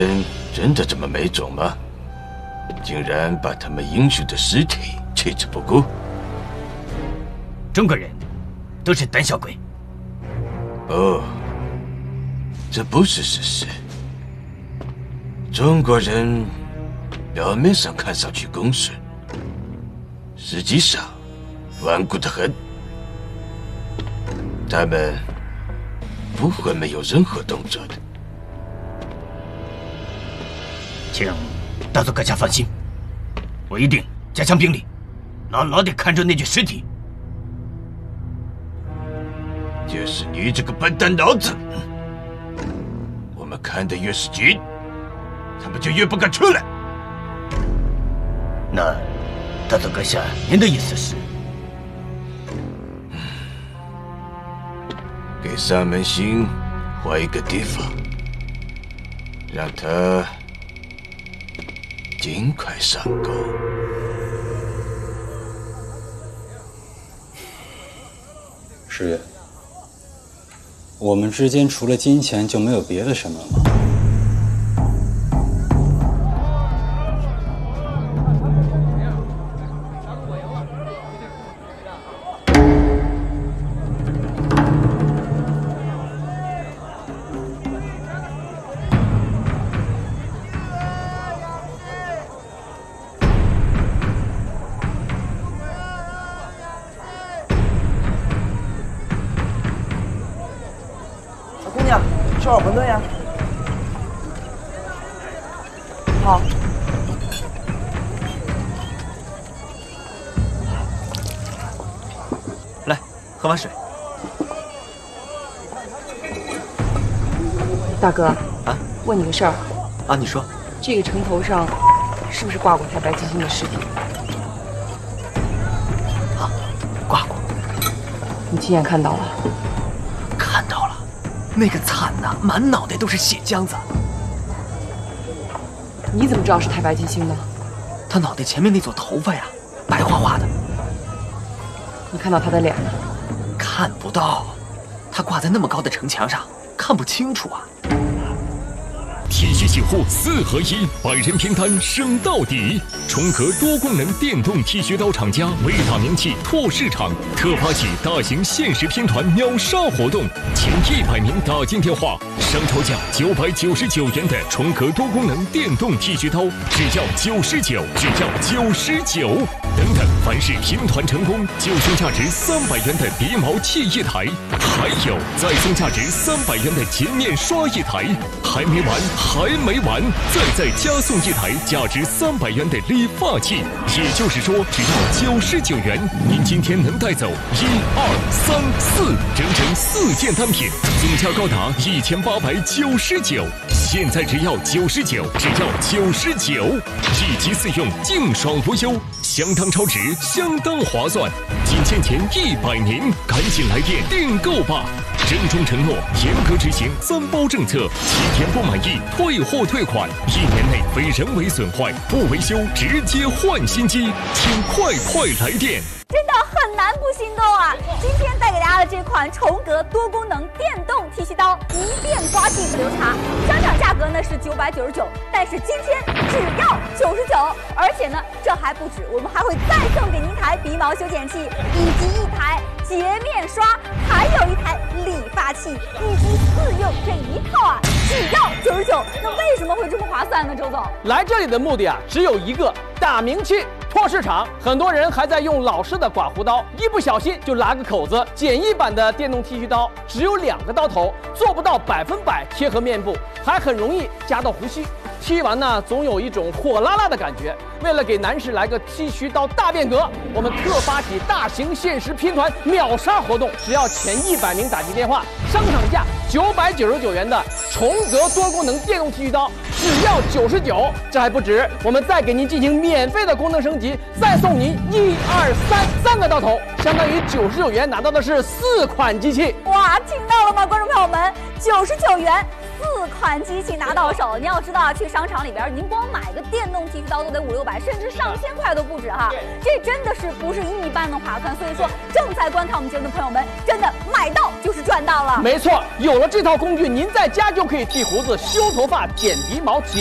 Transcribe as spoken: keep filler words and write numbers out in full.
人真的这么没种吗？竟然把他们英雄的尸体弃之不顾？ 中国人都是胆小鬼。 不，这不是事实。中国人表面上看上去恭顺，实际上顽固得很。他们不会没有任何动作的。 请大佐阁下放心，我一定加强兵力，牢牢地看着那具尸体。 就是你这个笨蛋脑子，我们看得越是紧，他们就越不敢出来。 那大佐阁下，您的意思是？ 给三门星换一个地方，让他尽快上钩。 师爷，我们之间除了金钱就没有别的什么了吗？ 吃碗馄饨呀！好。 来，喝碗水。 大哥。 啊？ 问你个事儿。 啊，你说。 这个城头上是不是挂过太白金星的尸体？ 啊，挂过。 你亲眼看到了？ 看到了。那个惨呐，满脑袋都是血浆子。 你怎么知道是太白金星呢？ 他脑袋前面那撮头发呀，白花花的。 你看到他的脸了？ 看不到，他挂在那么高的城墙上，看不清楚啊。 体恤洗护四合一，百人拼单升到底。重壳多功能电动剃须刀厂家为大名气拓市场特发起大型限时拼团秒杀活动，前一百名打进电话，上超价九百九十九元的重壳多功能电动剃须刀，只要九十九，只要九十九。等等，凡是拼团成功，就送价值三百元的鼻毛器一台，还有再送价值三百元的洁面刷一台。还没完，还没完，再再加送一台价值三百元的理发器。也就是说，只要九十九元，您今天能带走一二三四，整整四件单品，总价高达一千八百九十九。现在只要九十九，只要九十九，一机四用，净爽无忧，相当超值，相当划算。仅限前一百名，赶紧来电订购吧！郑重承诺，严格执行三包政策，七天不满意退货退款，一年内非人为损坏不维修直接换新机，请快快来电！ 真的很难不心动啊！今天带给大家的这款重格多功能电动剃须刀，一遍刮净不留碴，商场价格呢是九百九十九，但是今天只要九十九，而且呢这还不止，我们还会再送给您一台鼻毛修剪器，以及一台洁面刷，还有一台理发器，一机四用这一套啊，只要九十九。那为什么会这么划算呢？周总， 来这里的目的啊，只有一个，打名气。拓市场，很多人还在用老式的刮胡刀，一不小心就拉个口子。简易版的电动剃须刀只有两个刀头，做不到百分百贴合面部，还很容易夹到胡须。剃完呢，总有一种火辣辣的感觉。为了给男士来个剃须刀大变革，我们特发起大型限时拼团秒杀活动，只要前一百名打进电话，商场价九百九十九元的重格多功能电动剃须刀，只要九十九。这还不止，我们再给您进行免费的功能升级，再送您一二三三个刀头，相当于九十九元拿到的是四款机器。 哇，听到了吗，观众朋友们？九十九元。四款机器拿到手。你要知道啊，去商场里边，您光买个电动剃须刀都得五六百，甚至上千块都不止哈。这真的是不是一般的划算。所以说，正在观看我们节目的朋友们，真的买到就是赚到了。 没错，有了这套工具，您在家就可以剃胡子、修头发、剪鼻毛。